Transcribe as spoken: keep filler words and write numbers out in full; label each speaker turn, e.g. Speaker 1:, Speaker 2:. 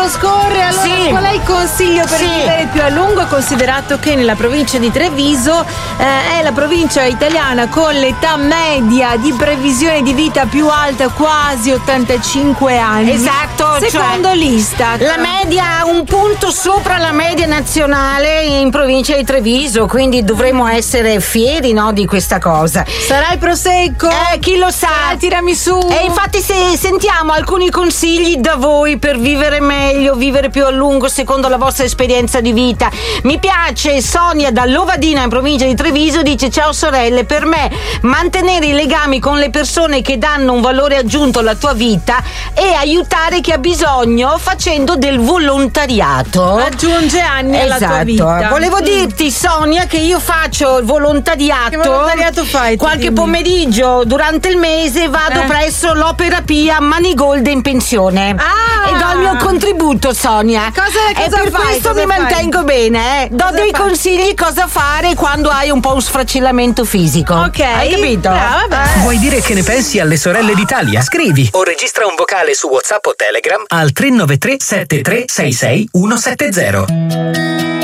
Speaker 1: tempo scorre, allora
Speaker 2: Sì.
Speaker 1: qual è il consiglio per
Speaker 2: Sì.
Speaker 1: vivere più a lungo? Considerato che nella provincia di Treviso eh, è la provincia italiana con l'età media di previsione di vita più alta, quasi ottantacinque anni.
Speaker 2: Esatto,
Speaker 1: secondo
Speaker 2: cioè,
Speaker 1: l'Istat.
Speaker 2: La media, un punto sopra la media nazionale in provincia di Treviso, quindi dovremmo essere fieri, no, di questa cosa.
Speaker 1: Sarà il prosecco?
Speaker 2: Eh, chi lo sa?
Speaker 1: Sarà il tiramisù?
Speaker 2: E infatti se sentiamo alcuni consigli da voi per vivere meglio, vivere più a lungo secondo la vostra esperienza di vita. Mi piace Sonia da Lovadina in provincia di Treviso, dice: ciao sorelle, per me mantenere i legami con le persone che danno un valore aggiunto alla tua vita e aiutare chi ha bisogno facendo del volontariato.
Speaker 1: Aggiunge anni alla
Speaker 2: Esatto.
Speaker 1: tua vita.
Speaker 2: Volevo
Speaker 1: Mm.
Speaker 2: dirti Sonia che io faccio il volontariato.
Speaker 1: Che volontariato fai?
Speaker 2: Qualche
Speaker 1: Dimmi.
Speaker 2: pomeriggio durante il mese vado
Speaker 1: Eh.
Speaker 2: presso l'Opera Pia Manigolda in pensione.
Speaker 1: Ah!
Speaker 2: E do il mio contributo, Sonia.
Speaker 1: Cosa-
Speaker 2: e
Speaker 1: cosa
Speaker 2: per
Speaker 1: fai?
Speaker 2: questo
Speaker 1: Cosa
Speaker 2: mi
Speaker 1: fai?
Speaker 2: mantengo bene, eh. Do
Speaker 1: Cosa
Speaker 2: dei
Speaker 1: fai?
Speaker 2: consigli cosa fare quando hai un po' un sfraccellamento fisico.
Speaker 1: Ok.
Speaker 2: Hai capito?
Speaker 1: Brava, vabbè.
Speaker 3: Vuoi dire che ne pensi alle sorelle d'Italia? Scrivi o registra un vocale su WhatsApp o Telegram al tre nove tre sette tre sei sei uno sette zero.